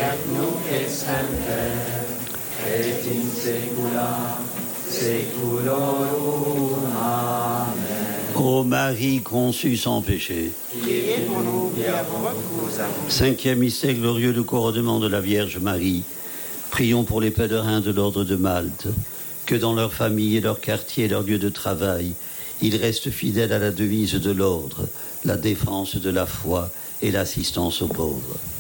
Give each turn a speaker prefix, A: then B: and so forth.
A: nunc et semper, et in saecula saeculorum. Amen.
B: Ô Marie conçue sans péché,
A: Priez pour nous qui avons recours à vous.
B: cinquième mystère glorieux, le couronnement de la Vierge Marie. Prions pour les pèlerins de l'ordre de Malte, que dans leur famille et leur quartier et leur lieu de travail, ils restent fidèles à la devise de l'ordre, la défense de la foi et l'assistance aux pauvres.